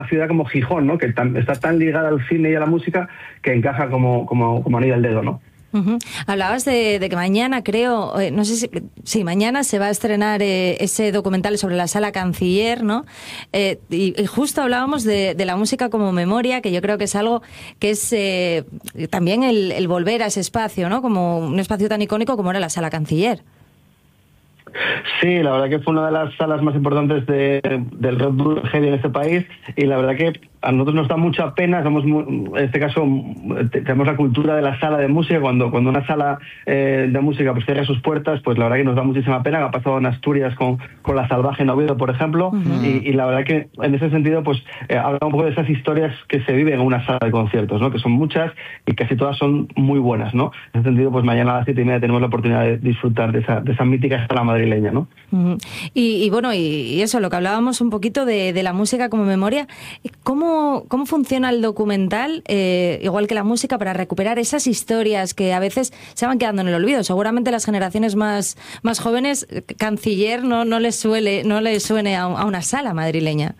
ciudad como Gijón, ¿no? Que está tan ligada al cine y a la música que encaja como anillo al dedo, ¿no? Uh-huh. Hablabas de que mañana, creo, no sé si mañana se va a estrenar ese documental sobre la Sala Canciller, ¿no? Y justo hablábamos de la música como memoria, que yo creo que es algo que es también el volver a ese espacio, ¿no? Como un espacio tan icónico como era la Sala Canciller. Sí, la verdad que fue una de las salas más importantes del rock duro heavy en este país, y la verdad que a nosotros nos da mucha pena. En este caso tenemos la cultura de la sala de música. Cuando una sala de música pues cierra sus puertas, pues la verdad que nos da muchísima pena. Ha pasado en Asturias con La Salvaje en Oviedo, por ejemplo, uh-huh. y la verdad que en ese sentido pues habla un poco de esas historias que se viven en una sala de conciertos, ¿no? Que son muchas y casi todas son muy buenas, ¿no? En ese sentido, pues mañana a las 7:30 tenemos la oportunidad de disfrutar de esa mítica sala madrileña, ¿no? Uh-huh. Y bueno, y eso, lo que hablábamos un poquito de la música como memoria, ¿cómo funciona el documental, igual que la música, para recuperar esas historias que a veces se van quedando en el olvido? Seguramente las generaciones más jóvenes, Canciller no les suene a una sala madrileña.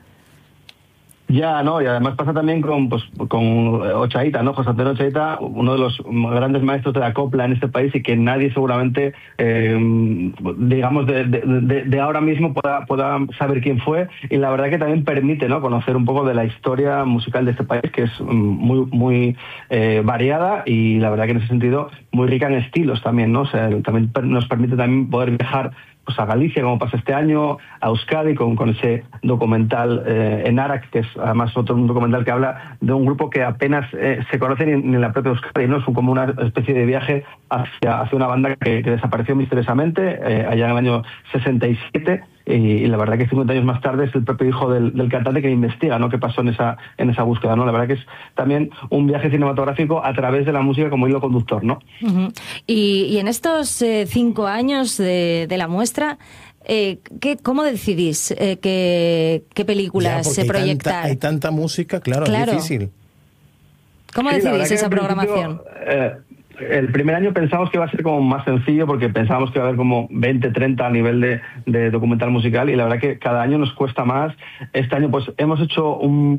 Ya, no, y además pasa también con Ochaíta, ¿no? José Antonio Ochaíta, uno de los grandes maestros de la copla en este país, y que nadie seguramente, digamos, de ahora mismo pueda saber quién fue, y la verdad que también permite, ¿no?, conocer un poco de la historia musical de este país, que es muy variada, y la verdad que en ese sentido muy rica en estilos también, ¿no? O sea, también nos permite también poder viajar pues a Galicia, como pasa este año, a Euskadi, con ese documental Enarak, que es además un documental que habla de un grupo que apenas se conoce ni en la propia Euskadi, ¿no? Es como una especie de viaje hacia una banda que desapareció misteriosamente allá en el año 67, y la verdad que 50 años más tarde es el propio hijo del cantante que investiga, ¿no?, qué pasó en esa búsqueda, ¿no? La verdad que es también un viaje cinematográfico a través de la música como hilo conductor, ¿no? Uh-huh. Y en estos 5 años de la muestra, ¿cómo decidís qué películas se proyectan? Hay tanta música, claro, es difícil. ¿Cómo decidís esa programación? El primer año pensamos que iba a ser como más sencillo, porque pensábamos que iba a haber como 20, 30 a nivel de documental musical, y la verdad que cada año nos cuesta más. Este año pues hemos hecho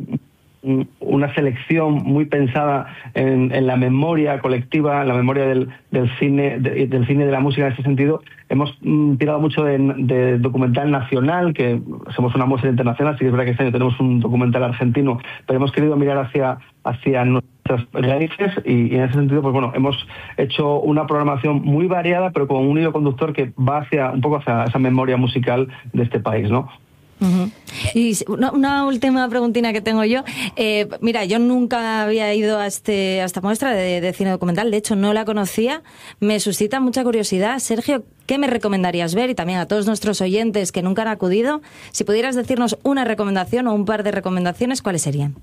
una selección muy pensada en la memoria colectiva, en la memoria del cine, del cine de la música. En ese sentido hemos tirado mucho de documental nacional, que somos una muestra internacional. Sí que es verdad que este año tenemos un documental argentino, pero hemos querido mirar hacia nuestras raíces, y en ese sentido pues bueno, hemos hecho una programación muy variada, pero con un hilo conductor que va un poco hacia esa memoria musical de este país, ¿no? Uh-huh. Y una última preguntina que tengo yo. Mira, yo nunca había ido a esta muestra de cine documental, de hecho no la conocía, me suscita mucha curiosidad. Sergio, ¿qué me recomendarías ver? Y también a todos nuestros oyentes que nunca han acudido, si pudieras decirnos una recomendación o un par de recomendaciones, ¿cuáles serían?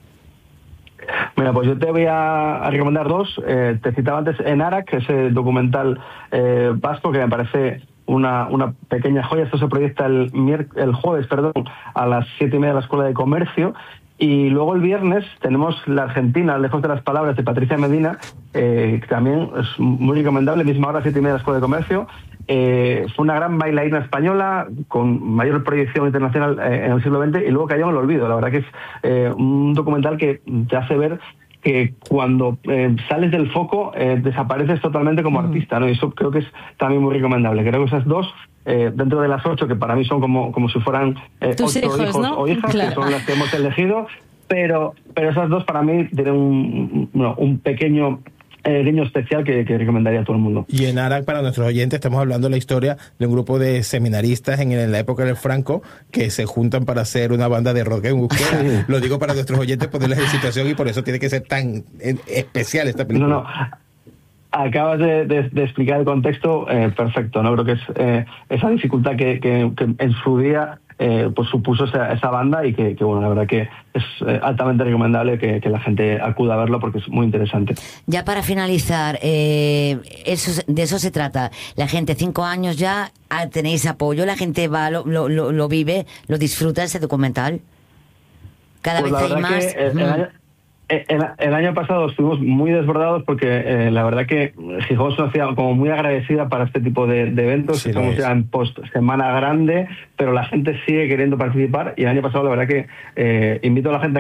Mira, pues yo te voy a recomendar 2. Te citaba antes Enarak, ese documental vasco que me parece una pequeña joya. Esto se proyecta el jueves, a las 7:30 de la Escuela de Comercio. Y luego el viernes tenemos La Argentina, Lejos de las Palabras, de Patricia Medina, que también es muy recomendable, misma hora, 7:30 de la Escuela de Comercio. Fue una gran bailarina española con mayor proyección internacional en el siglo XX, y luego cayó en el olvido. La verdad que es un documental que te hace ver que cuando sales del foco desapareces totalmente como artista, ¿no? Y eso creo que es también muy recomendable. Creo que esas 2, dentro de las 8, que para mí son como si fueran tus 8 hijos, ¿no?, o hijas, claro, que son las que hemos elegido, pero esas 2 para mí tienen un pequeño guiño especial que recomendaría a todo el mundo. Y en Enarak, para nuestros oyentes, estamos hablando de la historia de un grupo de seminaristas en la época del Franco que se juntan para hacer una banda de rock en Euskera. Sí. Lo digo para nuestros oyentes, ponerles en situación, y por eso tiene que ser tan especial esta película. No. Acabas de explicar el contexto perfecto, ¿no? Creo que es esa dificultad que en su día pues supuso esa banda, y que bueno, la verdad que es altamente recomendable que la gente acuda a verlo, porque es muy interesante. Ya para finalizar, de eso se trata. La gente, 5 años ya, tenéis apoyo, la gente va, lo vive, lo disfruta ese documental. Cada pues vez hay más. El año pasado estuvimos muy desbordados porque la verdad que Gijón es una ciudad como muy agradecida para este tipo de eventos. Sí, estamos ya en post semana grande, pero la gente sigue queriendo participar y el año pasado la verdad que invito a la gente